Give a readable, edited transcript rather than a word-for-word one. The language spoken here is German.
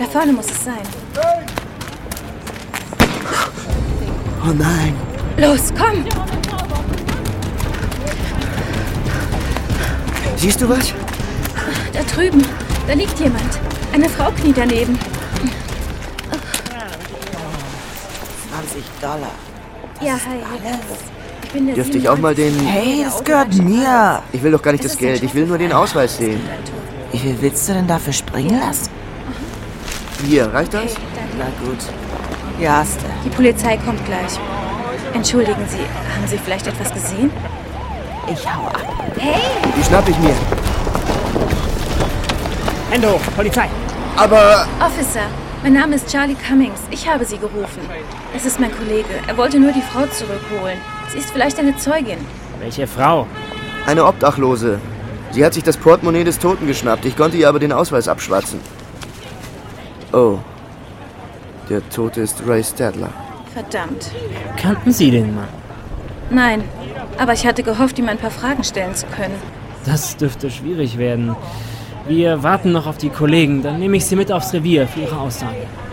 Da vorne muss es sein. Oh nein. Los, komm! Siehst du was? Da drüben, da liegt jemand. Eine Frau kniet daneben. $20. Ja, hi. Ich bin der Dürfte ich auch mal den... Hey, das gehört mir. Ich will doch gar nicht das Geld, ich will nur den Ausweis sehen. Wie viel willst du denn dafür springen lassen? Hier, reicht das? Na gut. Ja, hast du. Die Polizei kommt gleich. Entschuldigen Sie, haben Sie vielleicht etwas gesehen? Ich hau ab. Hey! Die schnapp ich mir. Hände hoch, Polizei! Aber... Officer, mein Name ist Charlie Cummings. Ich habe Sie gerufen. Es ist mein Kollege. Er wollte nur die Frau zurückholen. Sie ist vielleicht eine Zeugin. Welche Frau? Eine Obdachlose. Sie hat sich das Portemonnaie des Toten geschnappt. Ich konnte ihr aber den Ausweis abschwatzen. Oh. Der Tote ist Ray Stadler. Verdammt. Kannten Sie den Mann? Nein, aber ich hatte gehofft, ihm ein paar Fragen stellen zu können. Das dürfte schwierig werden. Wir warten noch auf die Kollegen, dann nehme ich Sie mit aufs Revier für Ihre Aussage.